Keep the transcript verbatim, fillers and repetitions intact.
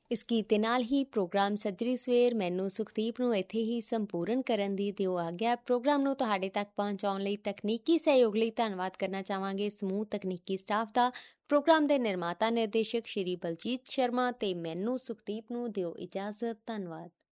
ਇਸ ਗੀਤ ਦੇ ਨਾਲ ਹੀ ਪ੍ਰੋਗਰਾਮ ਸੱਜਰੀ ਸਵੇਰ ਮੈਨੂੰ ਸੁਖਦੀਪ ਨੂੰ ਇੱਥੇ ਹੀ ਸੰਪੂਰਨ ਕਰਨ ਦੀ ਦਿਓ ਆਗਿਆ। ਪ੍ਰੋਗਰਾਮ ਨੂੰ ਤੁਹਾਡੇ ਤੱਕ ਪਹੁੰਚਾਉਣ ਲਈ ਤਕਨੀਕੀ ਸਹਿਯੋਗ ਲਈ ਧੰਨਵਾਦ ਕਰਨਾ ਚਾਹਾਂਗੇ ਸਮੂਹ ਤਕਨੀਕੀ ਸਟਾਫ ਦਾ। ਪ੍ਰੋਗਰਾਮ ਦੇ ਨਿਰਮਾਤਾ ਨਿਰਦੇਸ਼ਕ ਸ਼੍ਰੀ ਬਲਜੀਤ ਸ਼ਰਮਾ ਤੇ ਮੈਨੂੰ ਸੁਖਦੀਪ ਨੂੰ ਦਿਓ ਇਜਾਜ਼ਤ। ਧੰਨਵਾਦ।